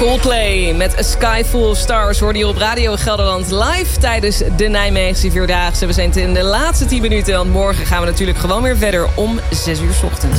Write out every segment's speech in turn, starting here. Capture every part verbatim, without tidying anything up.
Coldplay met A Sky Full of Stars hoorde je op Radio Gelderland live tijdens de Nijmeegse Vierdaagse. We zijn in de laatste tien minuten, want morgen gaan we natuurlijk gewoon weer verder om zes uur 's ochtends.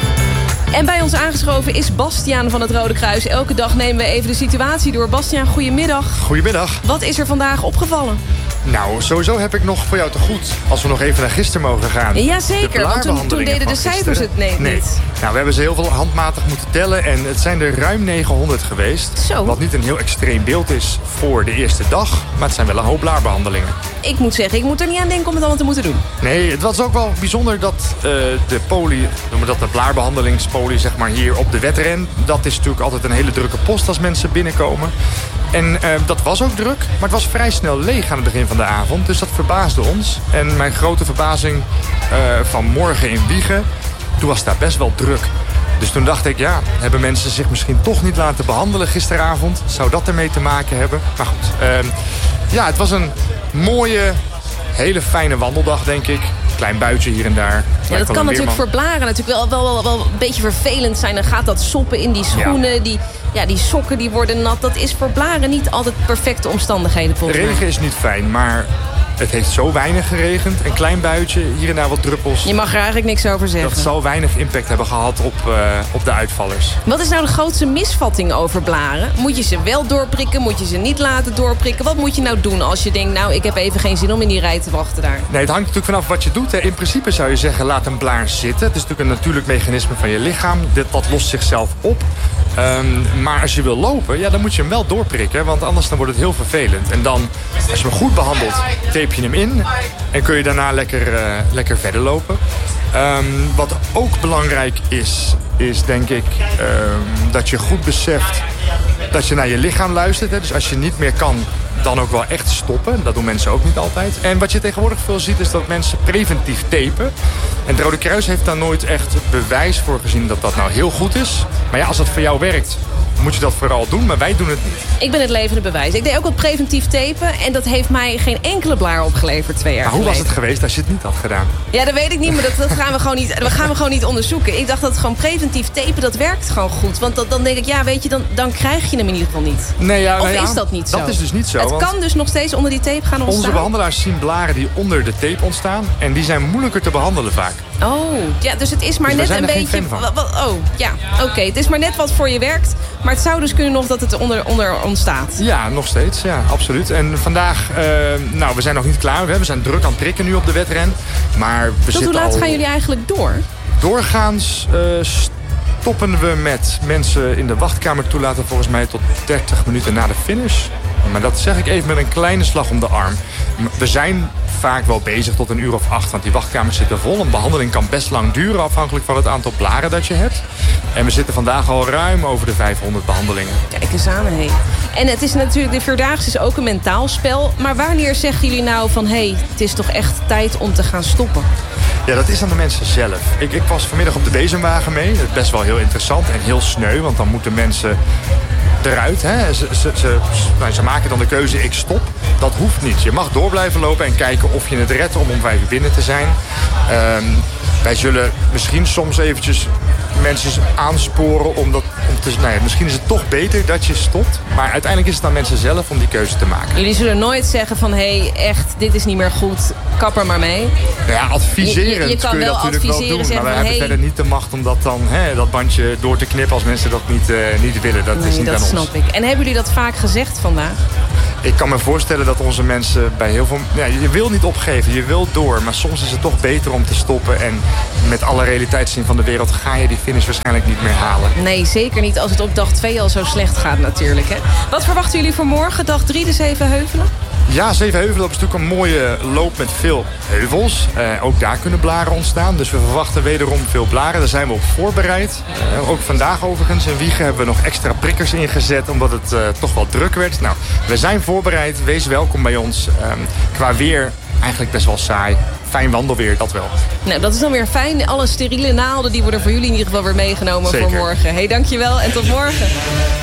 En bij ons aangeschoven is Bastiaan van het Rode Kruis. Elke dag nemen we even de situatie door. Bastiaan, goedemiddag. Goedemiddag. Wat is er vandaag opgevallen? Nou, sowieso heb ik nog voor jou te goed. Als we nog even naar gisteren mogen gaan. Jazeker, want toen, toen deden de cijfers het nee, nee. niet. Nou, we hebben ze heel veel handmatig moeten tellen. En het zijn er ruim negenhonderd geweest. Zo. Wat niet een heel extreem beeld is voor de eerste dag. Maar het zijn wel een hoop blaarbehandelingen. Ik moet zeggen, ik moet er niet aan denken om het allemaal te moeten doen. Nee, het was ook wel bijzonder dat uh, de poli, noemen we dat de blaarbehandelingspolie, zeg maar, hier op de wedren. Dat is natuurlijk altijd een hele drukke post als mensen binnenkomen. En uh, dat was ook druk, maar het was vrij snel leeg aan het begin van de avond. Dus dat verbaasde ons. En mijn grote verbazing uh, van morgen in Wijchen, toen was het daar best wel druk. Dus toen dacht ik, ja, hebben mensen zich misschien toch niet laten behandelen gisteravond? Zou dat ermee te maken hebben? Maar goed, uh, ja, het was een mooie, hele fijne wandeldag, denk ik. Klein buitje hier en daar. Ja, dat kan natuurlijk voor blaren natuurlijk wel, wel, wel, wel een beetje vervelend zijn. Dan gaat dat soppen in die schoenen, ja. Die, ja, die sokken die worden nat. Dat is voor blaren niet altijd perfecte omstandigheden volgens mij. Regen is niet fijn, maar het heeft zo weinig geregend. Een klein buitje, hier en daar wat druppels. Je mag er eigenlijk niks over zeggen. Dat zal weinig impact hebben gehad op, uh, op de uitvallers. Wat is nou de grootste misvatting over blaren? Moet je ze wel doorprikken? Moet je ze niet laten doorprikken? Wat moet je nou doen als je denkt, nou, ik heb even geen zin om in die rij te wachten daar? Nee, het hangt natuurlijk vanaf wat je doet. Hè. In principe zou je zeggen, laat een blaar zitten. Het is natuurlijk een natuurlijk mechanisme van je lichaam. Dit, dat lost zichzelf op. Um, maar als je wil lopen, ja, dan moet je hem wel doorprikken. Want anders dan wordt het heel vervelend. En dan, als je hem goed behandelt, tape je hem in. En kun je daarna lekker, uh, lekker verder lopen. Um, wat ook belangrijk is, is denk ik um, dat je goed beseft dat je naar je lichaam luistert. Hè. Dus als je niet meer kan, dan ook wel echt stoppen. Dat doen mensen ook niet altijd. En wat je tegenwoordig veel ziet, is dat mensen preventief tapen. En het Rode Kruis heeft daar nooit echt bewijs voor gezien dat dat nou heel goed is. Maar ja, als dat voor jou werkt, moet je dat vooral doen, maar wij doen het niet. Ik ben het levende bewijs. Ik deed ook wat preventief tapen en dat heeft mij geen enkele blaar opgeleverd twee jaar Maar hoe geleden. was het geweest als je het niet had gedaan? Ja, dat weet ik niet, maar dat, dat, gaan we gewoon niet, dat gaan we gewoon niet onderzoeken. Ik dacht dat gewoon preventief tapen, dat werkt gewoon goed. Want dat, dan denk ik, ja, weet je, dan, dan krijg je hem in ieder geval niet. Nee, ja, of nou ja, is dat niet zo? Dat is dus niet zo. Het kan dus nog steeds onder die tape gaan ontstaan? Onze behandelaars zien blaren die onder de tape ontstaan. En die zijn moeilijker te behandelen vaak. Oh, ja, dus het is maar dus net een beetje... Wat, wat, oh, ja, oké. Okay. Het is maar net wat voor je werkt. Maar het zou dus kunnen nog dat het onder, onder ontstaat. Ja, nog steeds. Ja, absoluut. En vandaag, uh, nou, we zijn nog niet klaar. We zijn druk aan het prikken nu op de wedren. Maar we Tot zitten hoe laat al... gaan jullie eigenlijk door? Doorgaans uh, stoppen we met mensen in de wachtkamer toelaten volgens mij tot dertig minuten na de finish. Maar dat zeg ik even met een kleine slag om de arm. We zijn vaak wel bezig tot een uur of acht, want die wachtkamers zitten vol. Een behandeling kan best lang duren, afhankelijk van het aantal blaren dat je hebt. En we zitten vandaag al ruim over de vijfhonderd behandelingen. Kijk eens aan, hé. En het is natuurlijk, de Vierdaagse is ook een mentaal spel. Maar wanneer zeggen jullie nou van, hé, hey, het is toch echt tijd om te gaan stoppen? Ja, dat is aan de mensen zelf. Ik, ik was vanmiddag op de bezemwagen mee. Dat is best wel heel interessant en heel sneu, want dan moeten mensen eruit. Hè? Ze, ze, ze, nou, ze maken dan de keuze, ik stop. Dat hoeft niet. Je mag door blijven lopen en kijken of je het redt om om vijf uur binnen te zijn. Um, wij zullen misschien soms eventjes mensen aansporen om dat, om te, nou ja, misschien is het toch beter dat je stopt. Maar uiteindelijk is het aan mensen zelf om die keuze te maken. Jullie zullen nooit zeggen van, hé, hey, echt, dit is niet meer goed. Kap er maar mee. Nou ja, adviserend je, je, je kan kun je wel dat natuurlijk wel doen. Maar wij hebben hey, verder niet de macht om dat dan, hè, dat bandje door te knippen als mensen dat niet, uh, niet willen. Dat nee, is niet dat aan snap ons. ik. En hebben jullie dat vaak gezegd vandaag? Ik kan me voorstellen dat onze mensen bij heel veel... Ja, je wil niet opgeven, je wil door. Maar soms is het toch beter om te stoppen. En met alle realiteitszin van de wereld ga je die finish waarschijnlijk niet meer halen. Nee, zeker niet als het op dag twee al zo slecht gaat natuurlijk. Hè? Wat verwachten jullie voor morgen, dag drie, de Zevenheuvelen? Ja, Zevenheuvelen is natuurlijk een mooie loop met veel heuvels. Uh, ook daar kunnen blaren ontstaan. Dus we verwachten wederom veel blaren. Daar zijn we op voorbereid. Uh, ook vandaag overigens in Wijchen hebben we nog extra prikkers ingezet. Omdat het uh, toch wel druk werd. Nou, we zijn voorbereid. Wees welkom bij ons. Um, qua weer eigenlijk best wel saai. Fijn wandelweer, dat wel. Nou, dat is dan weer fijn. Alle steriele naalden die worden voor jullie in ieder geval weer meegenomen Zeker. voor morgen. Hey, dankjewel en tot morgen.